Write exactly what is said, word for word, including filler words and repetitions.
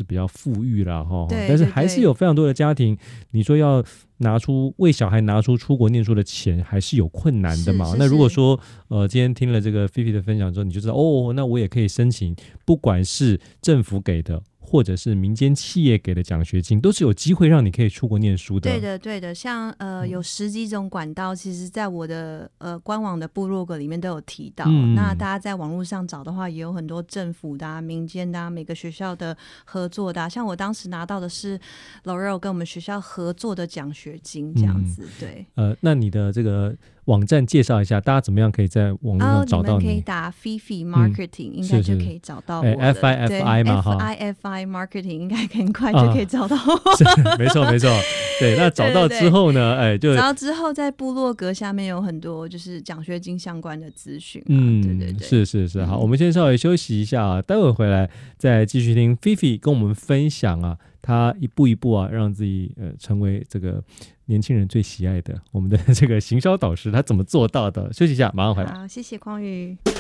是比较富裕啦齁， 对， 但是还是有非常多的家庭，你说要拿出为小孩拿出出国念书的钱还是有困难的嘛。 是是那如果说呃今天听了这个菲菲的分享之后，你就知道哦，那我也可以申请，不管是政府给的或者是民间企业给的奖学金，都是有机会让你可以出国念书的。 对的对的，像呃有十几种管道，其实在我的呃官网的部落格里面都有提到、嗯、那大家在网络上找的话，也有很多政府的、啊、民间的、啊、每个学校的合作的、啊、像我当时拿到的是 L'Oreal 跟我们学校合作的奖学金这样子、嗯、对。 呃，那你的这个网站介绍一下，大家怎么样可以在网络上找到你？ 哦、你们可以打 Fifi Marketing、嗯、应该就可以找到我的、 欸、F I F I 嘛 F I F I Marketing 应该很快就可以找到我、啊、 没错没错。对，那找到之后呢，哎，就找到之后在部落格下面有很多就是奖学金相关的资讯、啊、 嗯， 对对对， 是是是。好、嗯、我们先稍微休息一下啊，待会回来再继续听 Fifi 跟我们分享啊，他一步一步啊让自己呃成为这个年轻人最喜爱的我们的这个行销导师，他怎么做到的。休息一下马上回来。 好，谢谢匡宇。